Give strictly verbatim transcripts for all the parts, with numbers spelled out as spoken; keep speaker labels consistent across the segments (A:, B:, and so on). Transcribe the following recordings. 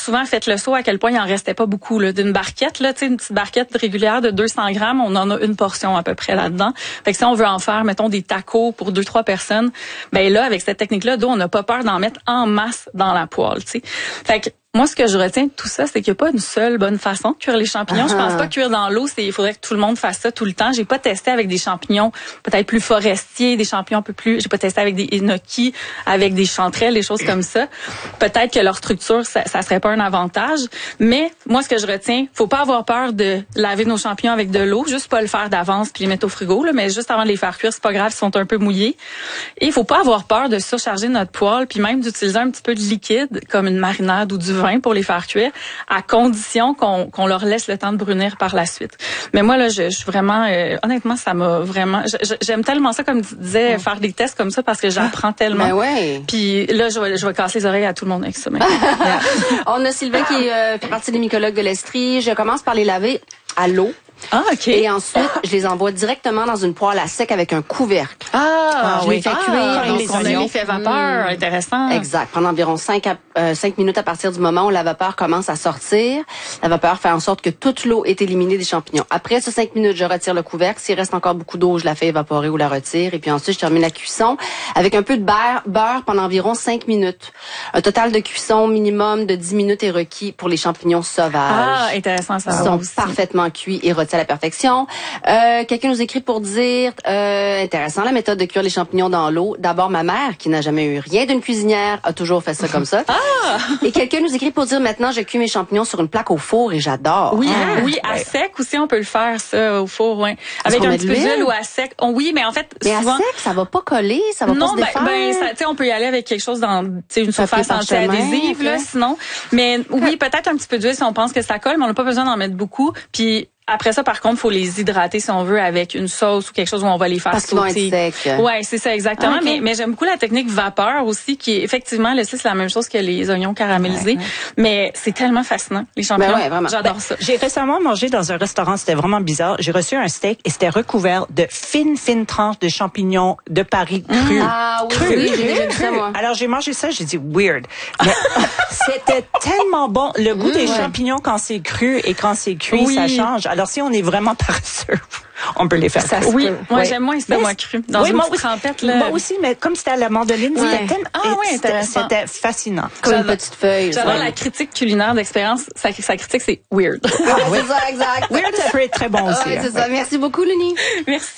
A: souvent fait le saut à quel point il en restait pas beaucoup là, d'une barquette là, tu sais une petite barquette régulière de deux cents grammes, on en a une portion à peu près là-dedans. Fait que si on veut en faire mettons des tacos pour deux trois personnes, ben là avec cette technique-là d'eau, on n'a pas peur d'en mettre en masse dans la poêle, tu sais. Fait que moi, ce que je retiens de tout ça, c'est qu'il n'y a pas une seule bonne façon de cuire les champignons. Uh-huh. Je pense pas que cuire dans l'eau, c'est, il faudrait que tout le monde fasse ça tout le temps. J'ai pas testé avec des champignons peut-être plus forestiers, des champignons un peu plus, j'ai pas testé avec des gnocchis, avec des chanterelles, des choses comme ça. Peut-être que leur structure, ça, ça serait pas un avantage. Mais, moi, ce que je retiens, faut pas avoir peur de laver nos champignons avec de l'eau. Juste pas le faire d'avance puis les mettre au frigo, là. Mais juste avant de les faire cuire, c'est pas grave s'ils sont un peu mouillés. Et il faut pas avoir peur de surcharger notre poêle puis même d'utiliser un petit peu de liquide, comme une marinade ou du vin pour les faire cuire, à condition qu'on, qu'on leur laisse le temps de brunir par la suite. Mais moi, là, je, je suis vraiment... Euh, honnêtement, ça m'a vraiment... Je, j'aime tellement ça, comme tu disais, faire des tests comme ça parce que j'apprends tellement.
B: Ben ouais.
A: Puis là, je vais, je vais casser les oreilles à tout le monde avec ça.
B: On a Sylvain qui euh, fait partie des mycologues de l'Estrie. Je commence par les laver à l'eau.
A: Ah, OK.
B: Et ensuite, je les envoie directement dans une poêle à sec avec un couvercle.
A: Ah,
B: ah je
A: oui.
B: les fais
A: ah,
B: cuire.
A: Les oignons. L'effet vapeur, mmh. Intéressant.
B: Exact. Pendant environ cinq minutes à partir du moment où la vapeur commence à sortir. La vapeur fait en sorte que toute l'eau est éliminée des champignons. Après ces cinq minutes, je retire le couvercle. S'il reste encore beaucoup d'eau, je la fais évaporer ou la retire. Et puis ensuite, je termine la cuisson avec un peu de beurre, beurre pendant environ cinq minutes. Un total de cuisson minimum de dix minutes est requis pour les champignons sauvages.
A: Ah, intéressant ça.
B: Ils sont
A: aussi.
B: parfaitement cuits et rôtis à la perfection. Euh, quelqu'un nous écrit pour dire, euh, intéressant, la méthode de cuire les champignons dans l'eau. D'abord, ma mère, qui n'a jamais eu rien d'une cuisinière, a toujours fait ça comme ça.
A: Ah!
B: Et quelqu'un nous écrit pour dire, maintenant, je cuis mes champignons sur une plaque au four et j'adore.
A: Oui,
B: ah.
A: oui, à sec aussi, on peut le faire, ça, au four, ouais. Avec un petit peu d'huile ou à sec. Oh, oui, mais en fait,
B: mais
A: souvent...
B: à sec, ça va pas coller, ça va
A: non,
B: pas se défaire.
A: Non, ben, ben, tu sais, on peut y aller avec quelque chose dans, tu sais, une surface anti-adhésive, là, sinon. Mais oui, peut-être un petit peu d'huile si on pense que ça colle, mais on n'a pas besoin d'en mettre beaucoup. Puis, après ça, par contre, faut les hydrater si on veut avec une sauce ou quelque chose où on va les faire
B: Parce sauter. Parce qu'ils vont être secs.
A: Ouais, c'est ça exactement. Ah, okay. Mais mais j'aime beaucoup la technique vapeur aussi, qui est effectivement là, c'est la même chose que les oignons caramélisés. Ouais, ouais. Mais c'est tellement fascinant les champignons.
B: Ben ouais, vraiment.
A: J'adore
C: ben,
A: ça.
C: J'ai récemment mangé dans un restaurant, c'était vraiment bizarre. J'ai reçu un steak et c'était recouvert de fines fines tranches de champignons de Paris crus.
B: Ah oui,
C: crus,
B: oui,
C: crus,
B: j'ai déjà vu ça moi.
C: Alors j'ai mangé ça, j'ai dit weird. Mais c'était tellement bon. Le goût mmh, des ouais. champignons quand c'est cru et quand c'est cuit, oui. ça change. Alors si on est vraiment paresseux, on peut les faire.
A: Ça oui, moi oui. j'aime moins ça, moi cru. Dans
C: oui,
A: une
C: moi
A: petite trempette là.
C: Moi aussi, mais comme c'était à la mandoline,
A: ouais.
C: c'était tellement,
A: ah oui, intéressant.
C: C'était fascinant.
B: Comme une petite feuille.
A: J'adore la critique culinaire d'expérience. Sa, sa critique, c'est weird.
B: Ah, oui, c'est ça, exact.
C: Weird, ça peut être très bon aussi.
B: Ouais, c'est ça. Merci beaucoup, Luni.
A: Merci.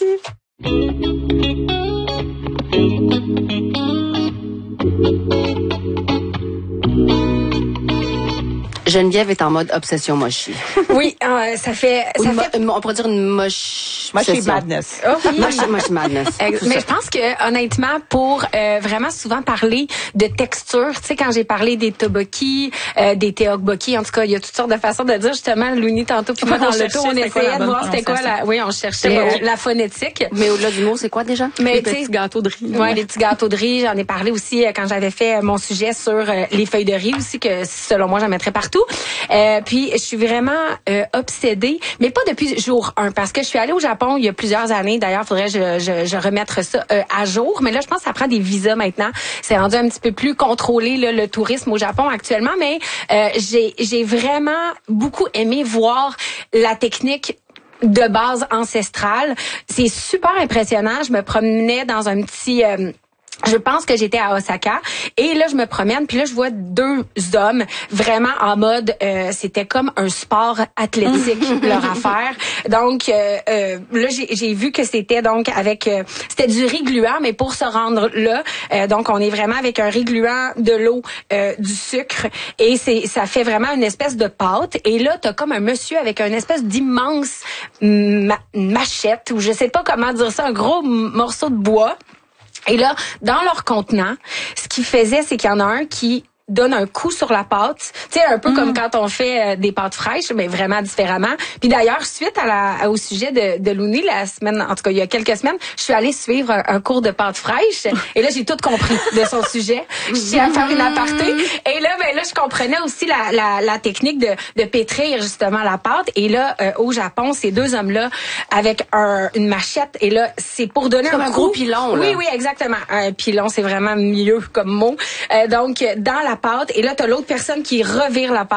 B: Geneviève est en mode obsession mochi.
D: Oui, euh, ça fait... Ça
B: mo-
D: fait...
B: On pourrait dire une moche...
C: Mochi madness.
D: Oh, oui.
B: mochi, mochi madness.
D: Mais je pense que, honnêtement, pour euh, vraiment souvent parler de texture, tu sais, quand j'ai parlé des tteokbokki, euh, des tteokbokki, en tout cas, il y a toutes sortes de façons de dire, justement, Louni, tantôt, puis moi, dans le tour, on essayait de voir c'était quoi la... Oui, on cherchait euh, la phonétique.
B: Mais au-delà du mot, c'est quoi déjà?
D: Mais,
A: les petits gâteaux de riz.
D: Oui, les petits gâteaux de riz. J'en ai parlé aussi euh, quand j'avais fait mon sujet sur euh, les feuilles de riz aussi, que selon moi, j'en mettrais partout. Euh, puis je suis vraiment euh, obsédée, mais pas depuis jour un, parce que je suis allée au Japon il y a plusieurs années. D'ailleurs, faudrait que je, je, je remettre ça euh, à jour. Mais là, je pense que ça prend des visas maintenant. C'est rendu un petit peu plus contrôlé là, le tourisme au Japon actuellement. Mais euh, j'ai, j'ai vraiment beaucoup aimé voir la technique de base ancestrale. C'est super impressionnant. Je me promenais dans un petit... Euh, Je pense que j'étais à Osaka et là je me promène puis là je vois deux hommes vraiment en mode euh, c'était comme un sport athlétique leur affaire. Donc euh, euh, là j'ai, j'ai vu que c'était donc avec euh, c'était du riz gluant mais pour se rendre là euh, donc on est vraiment avec un riz gluant, de l'eau, euh, du sucre et c'est ça fait vraiment une espèce de pâte et là t'as comme un monsieur avec une espèce d'immense ma- machette ou je sais pas comment dire ça, un gros morceau de bois. Et là, dans leur contenant, ce qu'ils faisaient, c'est qu'il y en a un qui donne un coup sur la pâte, tu sais, un peu mmh. comme quand on fait euh, des pâtes fraîches, mais vraiment différemment. Puis d'ailleurs, suite à la, au sujet de, de Louni, la semaine, en tout cas il y a quelques semaines, je suis allée suivre un, un cours de pâtes fraîches et là j'ai tout compris de son sujet. Je suis à faire une aparté et là, ben là je comprenais aussi la, la, la technique de, de pétrir justement la pâte. Et là, euh, au Japon, ces deux hommes-là avec un, une machette et là c'est pour donner
B: c'est
D: un,
B: un
D: coup.
B: gros pilon. Là.
D: Oui, oui, exactement. Un pilon, c'est vraiment mieux comme mot. Euh, donc dans la pâte et là t'as l'autre personne qui revire la pâte.